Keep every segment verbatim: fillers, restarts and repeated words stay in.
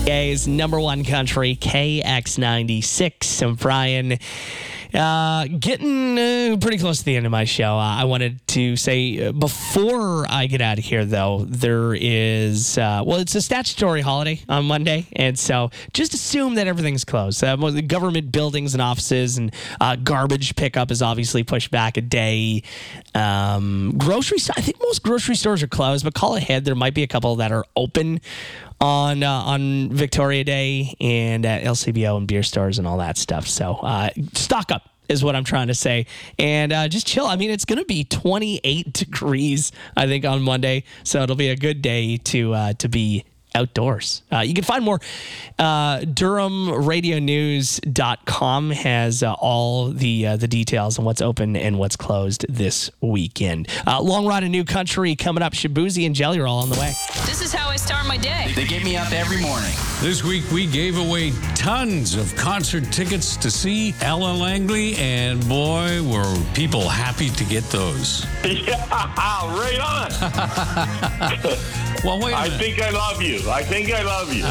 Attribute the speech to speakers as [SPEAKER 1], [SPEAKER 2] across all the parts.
[SPEAKER 1] A's number one country, K X ninety-six. I'm Brian. Uh, getting uh, pretty close to the end of my show. Uh, I wanted to say uh, before I get out of here, though, there is, uh, well, it's a statutory holiday on Monday. And so just assume that everything's closed. Uh, the government buildings and offices and uh, garbage pickup is obviously pushed back a day. Um, grocery store, I think most grocery stores are closed, but call ahead. There might be a couple that are open on uh, on Victoria Day and at L C B O and beer stores and all that stuff. So uh, stock up is what I'm trying to say. And uh, just chill. I mean, it's going to be twenty-eight degrees, I think, on Monday. So it'll be a good day to uh, to be outdoors. Uh, you can find more. Uh, Durham Radio News dot com has uh, all the uh, the details on what's open and what's closed this weekend. Uh, Long Ride in New Country coming up. Shabuzi and Jelly Roll on the way.
[SPEAKER 2] This is how I start my day.
[SPEAKER 3] They get me up every morning.
[SPEAKER 4] This week we gave away tons of concert tickets to see Ella Langley, and boy, were people happy to get those.
[SPEAKER 5] Yeah, right on.
[SPEAKER 4] Well, wait a
[SPEAKER 5] I
[SPEAKER 4] minute.
[SPEAKER 5] think I love you. I think I love you.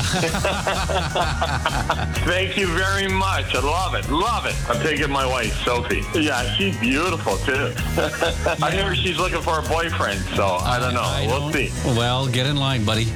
[SPEAKER 5] Thank you very much. I love it. Love it. I'm taking my wife, Sophie. Yeah, she's beautiful, too. I hear she's looking for a boyfriend, so I don't know.
[SPEAKER 4] I
[SPEAKER 5] we'll
[SPEAKER 4] don't-
[SPEAKER 5] see.
[SPEAKER 4] Well, get in line, buddy.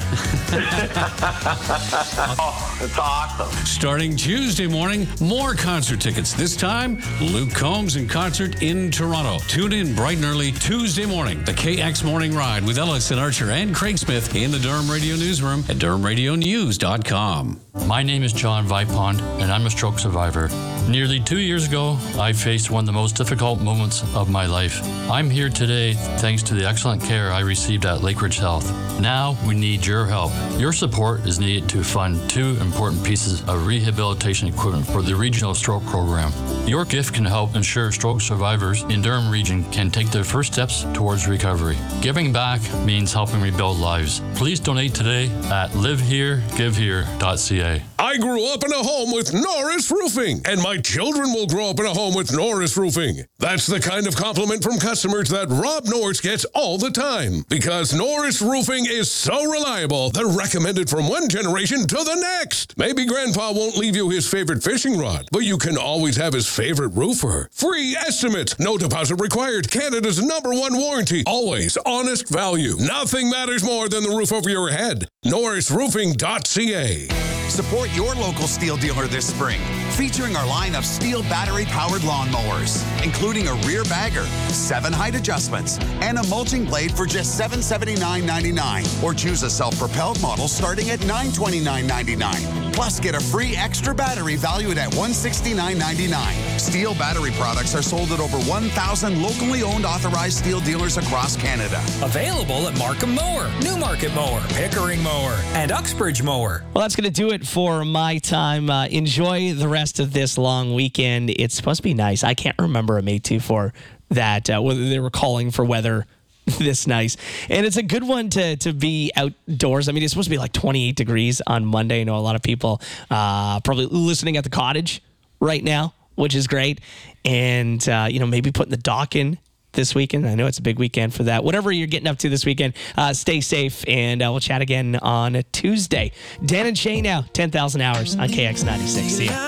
[SPEAKER 5] Oh, it's awesome.
[SPEAKER 4] Starting Tuesday morning, more concert tickets. This time, Luke Combs in concert in Toronto. Tune in bright and early Tuesday morning. The K X Morning Ride with Ellison Archer and Craig Smith in the Durham Radio Newsroom at Durham Radio News dot com.
[SPEAKER 6] My name is John Vipond, and I'm a stroke survivor. Nearly two years ago, I faced one of the most difficult moments of my life. I'm here today thanks to the excellent care I received at Lakeridge Health. Now we need your help. Your support is needed to fund two important pieces of rehabilitation equipment for the Regional Stroke Program. Your gift can help ensure stroke survivors in Durham Region can take their first steps towards recovery. Giving back means helping rebuild lives. Please donate today at live here give here dot c a.
[SPEAKER 7] I grew up in a home with Norris Roofing, and my children will grow up in a home with Norris Roofing. That's the kind of compliment from customers that Rob Norris gets all the time. Because Norris Roofing is so reliable, they're recommended from one generation to the next. Maybe Grandpa won't leave you his favorite fishing rod, but you can always have his favorite roofer. Free estimates, no deposit required, Canada's number one warranty, always honest value. Nothing matters more than the roof over your head. Norris Roofing dot c a.
[SPEAKER 3] Support your local steel dealer this spring, featuring our line of steel battery-powered lawnmowers, including a rear bagger, seven height adjustments, and a mulching blade for just seven hundred seventy-nine ninety-nine. Or choose a self-propelled model starting at nine hundred twenty-nine ninety-nine. Plus, get a free extra battery valued at one hundred sixty-nine ninety-nine. Steel battery products are sold at over one thousand locally owned authorized steel dealers across Canada.
[SPEAKER 8] Available at Markham Mower, Newmarket Mower, Pickering Mower, and Uxbridge Mower.
[SPEAKER 1] Well, that's going to do it for my time. Uh, enjoy the rest of this long weekend. It's supposed to be nice. I can't remember a May two four that uh, whether they were calling for weather this nice. And it's a good one to to be outdoors. I mean, it's supposed to be like twenty-eight degrees on Monday. I know a lot of people uh, probably listening at the cottage right now, which is great. And, uh, you know, maybe putting the dock in this weekend. I know it's a big weekend for that. Whatever you're getting up to this weekend, uh, stay safe, and uh, we'll chat again on a Tuesday. Dan and Shay now, ten thousand hours on K X ninety-six. See ya.